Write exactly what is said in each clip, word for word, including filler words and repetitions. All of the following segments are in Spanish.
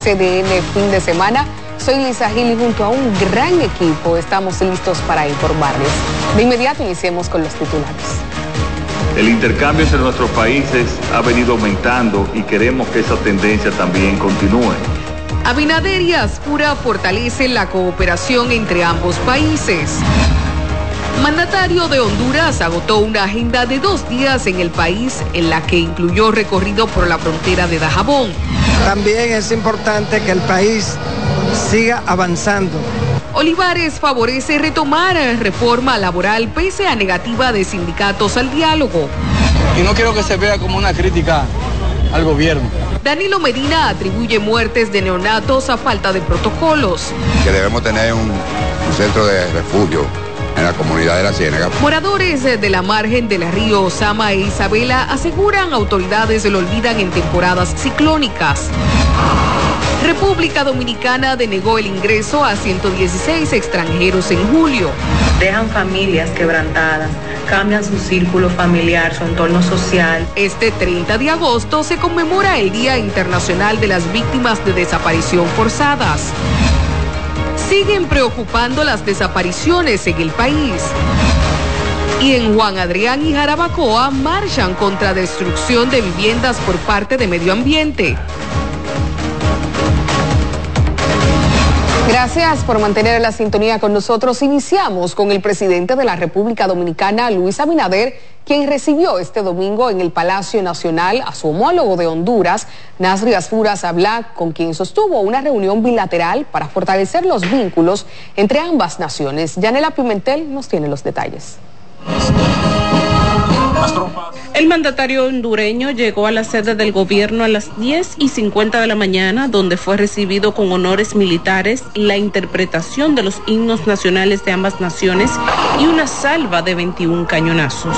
C D N Fin de Semana. Soy Lisa Gil y junto a un gran equipo estamos listos para informarles. De inmediato iniciemos con los titulares. El intercambio entre nuestros países ha venido aumentando y queremos que esa tendencia también continúe. Abinader y Azcura fortalecen la cooperación entre ambos países. Mandatario de Honduras agotó una agenda de dos días en el país en la que incluyó recorrido por la frontera de Dajabón. También es importante que el país siga avanzando. Olivares favorece retomar reforma laboral pese a negativa de sindicatos al diálogo. Y no quiero que se vea como una crítica al gobierno. Danilo Medina atribuye muertes de neonatos a falta de protocolos. Que debemos tener un, un centro de refugio en la comunidad de la Ciénaga. Moradores de la margen del río Osama e Isabela aseguran autoridades lo olvidan en temporadas ciclónicas. República Dominicana denegó el ingreso a ciento dieciséis extranjeros en julio. Dejan familias quebrantadas, cambian su círculo familiar, su entorno social. Este treinta de agosto se conmemora el Día Internacional de las Víctimas de Desaparición Forzadas. Siguen preocupando las desapariciones en el país. Y en Juan Adrián y Jarabacoa marchan contra destrucción de viviendas por parte de Medio Ambiente. Gracias por mantener la sintonía con nosotros. Iniciamos con el presidente de la República Dominicana, Luis Abinader, quien recibió este domingo en el Palacio Nacional a su homólogo de Honduras, Nasri Azcura Sabla, con quien sostuvo una reunión bilateral para fortalecer los vínculos entre ambas naciones. Yanela Pimentel nos tiene los detalles. El mandatario hondureño llegó a la sede del gobierno a las diez y cincuenta de la mañana, donde fue recibido con honores militares, la interpretación de los himnos nacionales de ambas naciones y una salva de veintiún cañonazos.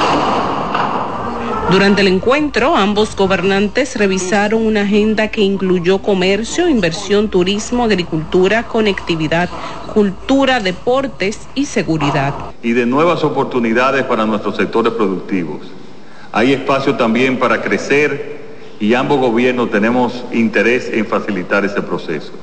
Durante el encuentro, ambos gobernantes revisaron una agenda que incluyó comercio, inversión, turismo, agricultura, conectividad, cultura, deportes y seguridad. Y de nuevas oportunidades para nuestros sectores productivos. Hay espacio también para crecer y ambos gobiernos tenemos interés en facilitar ese proceso.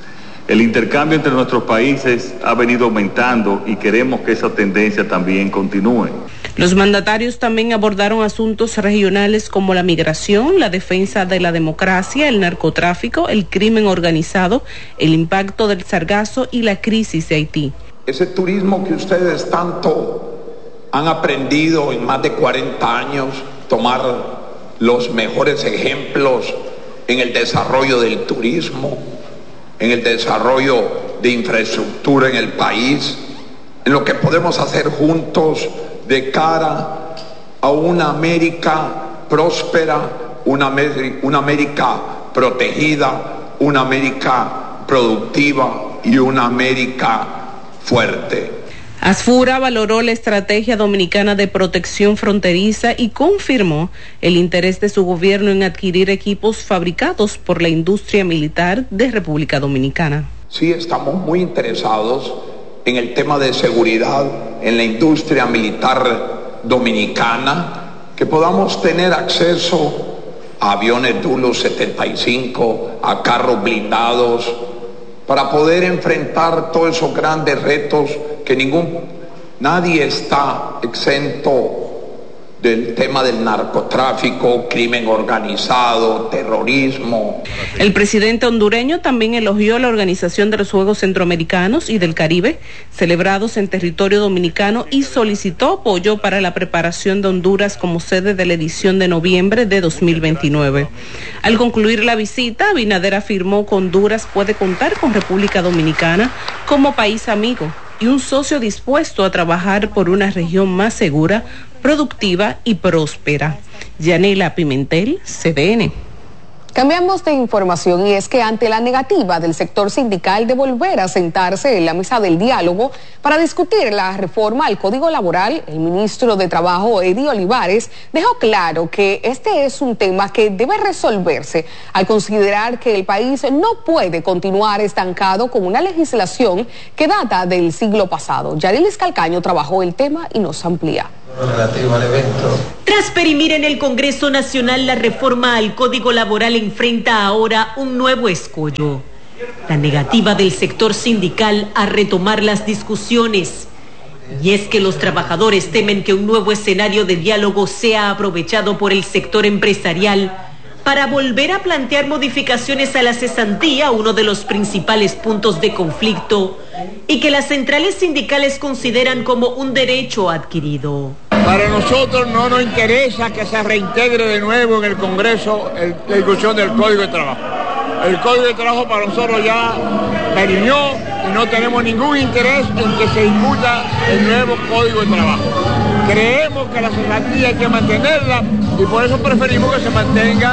El intercambio entre nuestros países ha venido aumentando y queremos que esa tendencia también continúe. Los mandatarios también abordaron asuntos regionales como la migración, la defensa de la democracia, el narcotráfico, el crimen organizado, el impacto del sargazo y la crisis de Haití. Ese turismo que ustedes tanto han aprendido en más de cuarenta años, tomar los mejores ejemplos en el desarrollo del turismo, en el desarrollo de infraestructura en el país, en lo que podemos hacer juntos de cara a una América próspera, una, una América protegida, una América productiva y una América fuerte. Azcura valoró la estrategia dominicana de protección fronteriza y confirmó el interés de su gobierno en adquirir equipos fabricados por la industria militar de República Dominicana. Sí, estamos muy interesados en el tema de seguridad, en la industria militar dominicana, que podamos tener acceso a aviones Dulux setenta y cinco, a carros blindados, para poder enfrentar todos esos grandes retos que ningún, nadie está exento del tema del narcotráfico, crimen organizado, terrorismo. El presidente hondureño también elogió la organización de los Juegos Centroamericanos y del Caribe, celebrados en territorio dominicano, y solicitó apoyo para la preparación de Honduras como sede de la edición de noviembre de dos mil veintinueve. Al concluir la visita, Abinader afirmó que Honduras puede contar con República Dominicana como país amigo y un socio dispuesto a trabajar por una región más segura, productiva y próspera. Yanela Pimentel, C D N. Cambiamos de información y es que ante la negativa del sector sindical de volver a sentarse en la mesa del diálogo para discutir la reforma al Código Laboral, el ministro de Trabajo, Eddie Olivares, dejó claro que este es un tema que debe resolverse al considerar que el país no puede continuar estancado con una legislación que data del siglo pasado. Yarilis Calcaño trabajó el tema y nos amplía. Relativo al evento. Tras perimir en el Congreso Nacional la reforma al Código Laboral, enfrenta ahora un nuevo escollo: la negativa del sector sindical a retomar las discusiones. Y es que los trabajadores temen que un nuevo escenario de diálogo sea aprovechado por el sector empresarial para volver a plantear modificaciones a la cesantía, uno de los principales puntos de conflicto, y que las centrales sindicales consideran como un derecho adquirido. Para nosotros no nos interesa que se reintegre de nuevo en el Congreso el, la discusión del Código de Trabajo. El Código de Trabajo para nosotros ya terminó y no tenemos ningún interés en que se discuta el nuevo Código de Trabajo. Creemos que la cesantía hay que mantenerla y por eso preferimos que se mantenga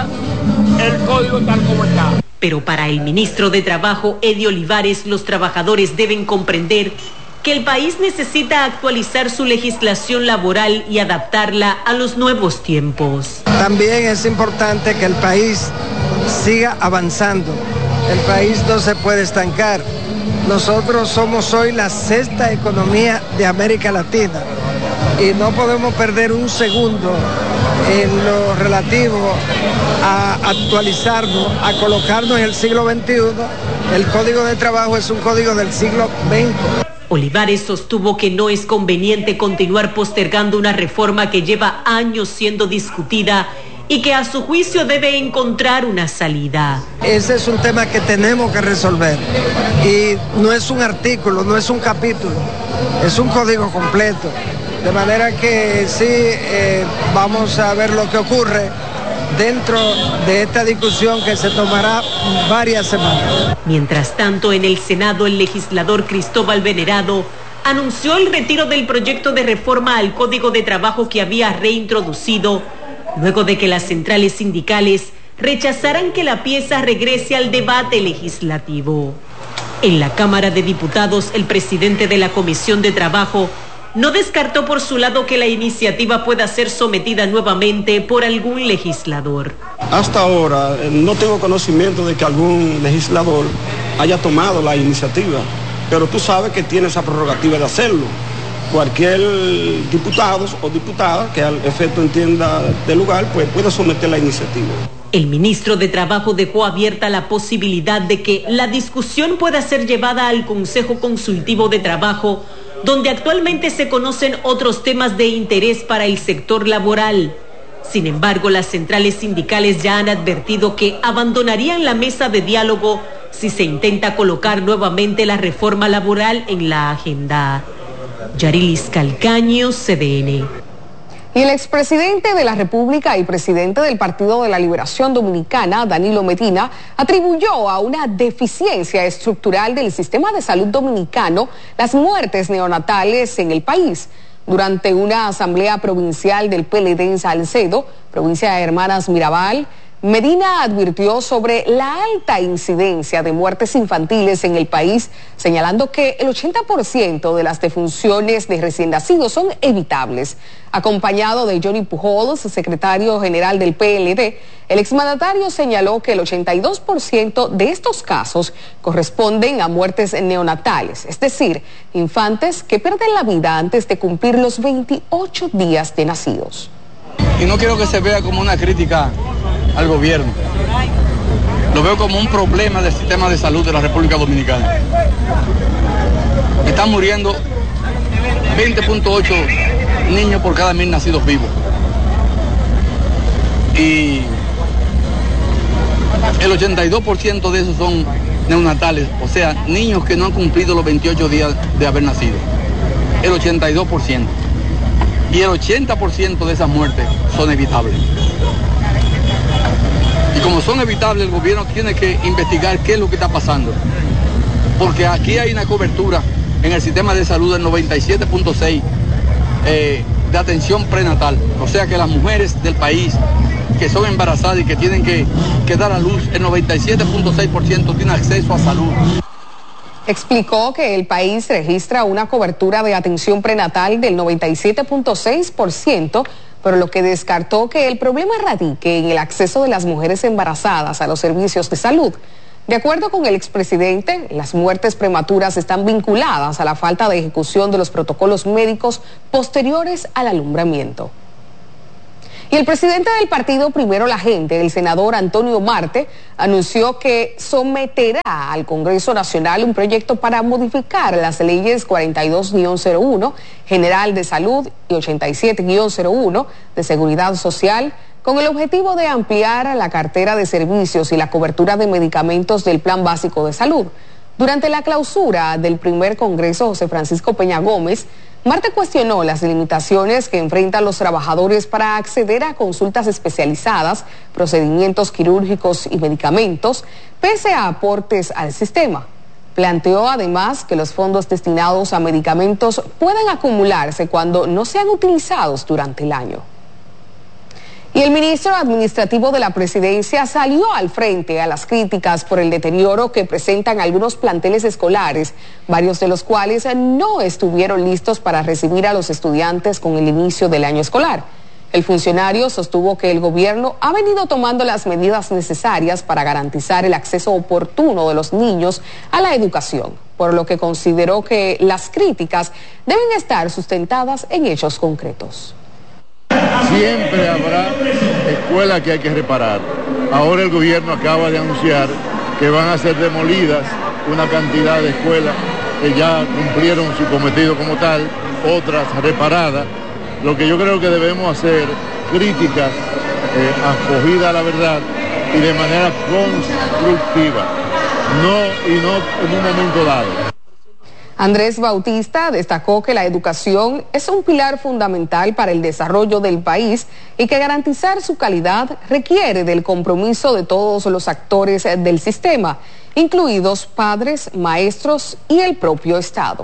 el Código tal como está. Pero para el ministro de Trabajo, Eddie Olivares, los trabajadores deben comprender que el país necesita actualizar su legislación laboral y adaptarla a los nuevos tiempos. También es importante que el país siga avanzando. El país no se puede estancar. Nosotros somos hoy la sexta economía de América Latina y no podemos perder un segundo en lo relativo a actualizarnos, a colocarnos en el siglo veintiuno. El Código de Trabajo es un código del siglo veinte. Olivares sostuvo que no es conveniente continuar postergando una reforma que lleva años siendo discutida y que a su juicio debe encontrar una salida. Ese es un tema que tenemos que resolver y no es un artículo, no es un capítulo, es un código completo. De manera que sí, eh, vamos a ver lo que ocurre dentro de esta discusión que se tomará varias semanas. Mientras tanto, en el Senado, el legislador Cristóbal Venerado anunció el retiro del proyecto de reforma al Código de Trabajo que había reintroducido, luego de que las centrales sindicales rechazaran que la pieza regrese al debate legislativo. En la Cámara de Diputados, el presidente de la Comisión de Trabajo no descartó por su lado que la iniciativa pueda ser sometida nuevamente por algún legislador. Hasta ahora no tengo conocimiento de que algún legislador haya tomado la iniciativa, pero tú sabes que tiene esa prerrogativa de hacerlo. Cualquier diputado o diputada que al efecto entienda del lugar, pues puede someter la iniciativa. El ministro de Trabajo dejó abierta la posibilidad de que la discusión pueda ser llevada al Consejo Consultivo de Trabajo, donde actualmente se conocen otros temas de interés para el sector laboral. Sin embargo, las centrales sindicales ya han advertido que abandonarían la mesa de diálogo si se intenta colocar nuevamente la reforma laboral en la agenda. Yarilis Calcaño, C D N. Y el expresidente de la República y presidente del Partido de la Liberación Dominicana, Danilo Medina, atribuyó a una deficiencia estructural del sistema de salud dominicano las muertes neonatales en el país. Durante una asamblea provincial del P L D en Salcedo, provincia de Hermanas Mirabal, Medina advirtió sobre la alta incidencia de muertes infantiles en el país, señalando que el ochenta por ciento de las defunciones de recién nacidos son evitables. Acompañado de Johnny Pujols, secretario general del P L D, el exmandatario señaló que el ochenta y dos por ciento de estos casos corresponden a muertes neonatales, es decir, infantes que pierden la vida antes de cumplir los veintiocho días de nacidos. Y no quiero que se vea como una crítica al gobierno. Lo veo como un problema del sistema de salud de la República Dominicana. Están muriendo veinte punto ocho niños por cada mil nacidos vivos. Y el ochenta y dos por ciento de esos son neonatales, o sea, niños que no han cumplido los veintiocho días de haber nacido. El ochenta y dos por ciento. Y el ochenta por ciento de esas muertes son evitables. Y como son evitables, el gobierno tiene que investigar qué es lo que está pasando. Porque aquí hay una cobertura en el sistema de salud del noventa y siete punto seis por ciento eh, de atención prenatal. O sea que las mujeres del país que son embarazadas y que tienen que, que dar a luz, el noventa y siete punto seis por ciento tiene acceso a salud. Explicó que el país registra una cobertura de atención prenatal del noventa y siete punto seis por ciento, pero lo que descartó que el problema radique en el acceso de las mujeres embarazadas a los servicios de salud. De acuerdo con el expresidente, las muertes prematuras están vinculadas a la falta de ejecución de los protocolos médicos posteriores al alumbramiento. Y el presidente del partido Primero la Gente, el senador Antonio Marte, anunció que someterá al Congreso Nacional un proyecto para modificar las leyes cuarenta y dos guion cero uno, General de Salud, y ochenta y siete guion cero uno, de Seguridad Social, con el objetivo de ampliar la cartera de servicios y la cobertura de medicamentos del Plan Básico de Salud. Durante la clausura del primer Congreso José Francisco Peña Gómez, Marte cuestionó las limitaciones que enfrentan los trabajadores para acceder a consultas especializadas, procedimientos quirúrgicos y medicamentos, pese a aportes al sistema. Planteó además que los fondos destinados a medicamentos pueden acumularse cuando no sean utilizados durante el año. Y el ministro administrativo de la presidencia salió al frente a las críticas por el deterioro que presentan algunos planteles escolares, varios de los cuales no estuvieron listos para recibir a los estudiantes con el inicio del año escolar. El funcionario sostuvo que el gobierno ha venido tomando las medidas necesarias para garantizar el acceso oportuno de los niños a la educación, por lo que consideró que las críticas deben estar sustentadas en hechos concretos. Siempre habrá escuelas que hay que reparar. Ahora el gobierno acaba de anunciar que van a ser demolidas una cantidad de escuelas que ya cumplieron su cometido como tal, otras reparadas. Lo que yo creo que debemos hacer, críticas eh, acogidas a la verdad y de manera constructiva, no y no en un momento dado. Andrés Bautista destacó que la educación es un pilar fundamental para el desarrollo del país y que garantizar su calidad requiere del compromiso de todos los actores del sistema, incluidos padres, maestros y el propio Estado.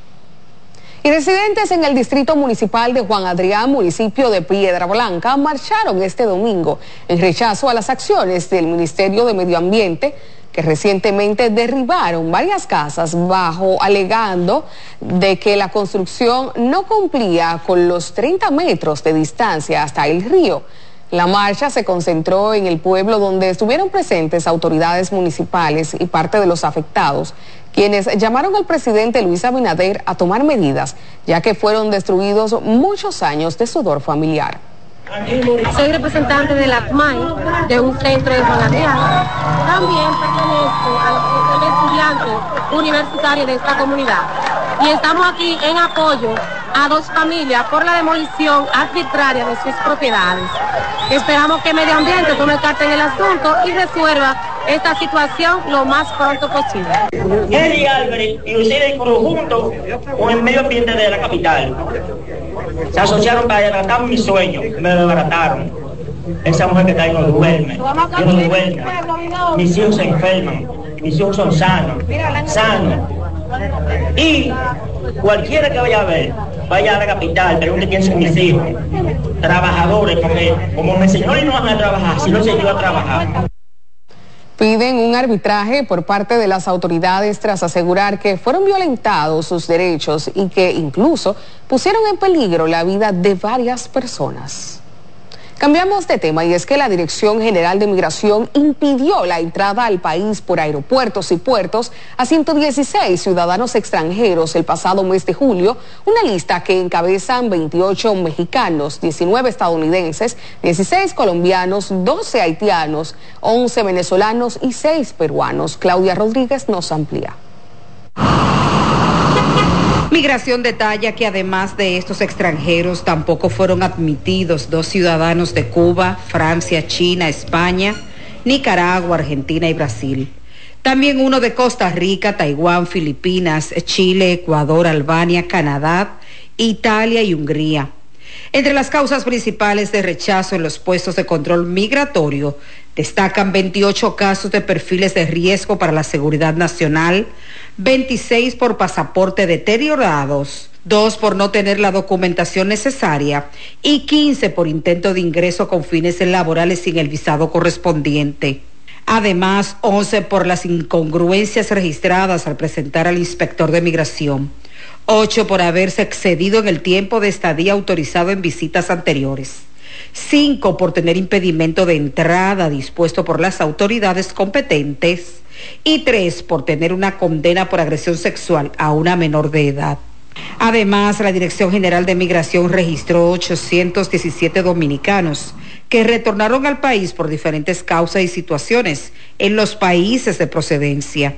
Y residentes en el distrito municipal de Juan Adrián, municipio de Piedra Blanca, marcharon este domingo en rechazo a las acciones del Ministerio de Medio Ambiente, que recientemente derribaron varias casas bajo alegando de que la construcción no cumplía con los treinta metros de distancia hasta el río. La marcha se concentró en el pueblo donde estuvieron presentes autoridades municipales y parte de los afectados, quienes llamaron al presidente Luis Abinader a tomar medidas, ya que fueron destruidos muchos años de sudor familiar. Soy representante de la C M A I, de un centro de Juan Adrián. También pertenezco a los estudiantes universitarios de esta comunidad. Y estamos aquí en apoyo a dos familias por la demolición arbitraria de sus propiedades. Esperamos que Medio Ambiente tome carta en el asunto y resuelva esta situación lo más pronto posible. Eddie Álvarez y Lucía Cruz juntos con el medio ambiente de la capital se asociaron para desbaratar mi sueño, me lo desbarataron. Esa mujer que está ahí no duerme, yo no duermo, mis hijos se enferman, mis hijos son sanos, sanos. Y cualquiera que vaya a ver, vaya a la capital, pregunte quién son mis hijos, trabajadores, porque como me enseñó y no van a trabajar, si no se iba a trabajar. Piden un arbitraje por parte de las autoridades tras asegurar que fueron violentados sus derechos y que incluso pusieron en peligro la vida de varias personas. Cambiamos de tema y es que la Dirección General de Migración impidió la entrada al país por aeropuertos y puertos a ciento dieciséis ciudadanos extranjeros el pasado mes de julio, una lista que encabezan veintiocho mexicanos, diecinueve estadounidenses, dieciséis colombianos, doce haitianos, once venezolanos y seis peruanos. Claudia Rodríguez nos amplía. Migración detalla que además de estos extranjeros tampoco fueron admitidos dos ciudadanos de Cuba, Francia, China, España, Nicaragua, Argentina y Brasil. También uno de Costa Rica, Taiwán, Filipinas, Chile, Ecuador, Albania, Canadá, Italia y Hungría. Entre las causas principales de rechazo en los puestos de control migratorio destacan veintiocho casos de perfiles de riesgo para la seguridad nacional, veintiséis por pasaporte deteriorados, dos por no tener la documentación necesaria y quince por intento de ingreso con fines laborales sin el visado correspondiente. Además, once por las incongruencias registradas al presentar al inspector de migración, ocho por haberse excedido en el tiempo de estadía autorizado en visitas anteriores, cinco por tener impedimento de entrada dispuesto por las autoridades competentes y tres por tener una condena por agresión sexual a una menor de edad. Además, la Dirección General de Migración registró ochocientos diecisiete dominicanos que retornaron al país por diferentes causas y situaciones en los países de procedencia.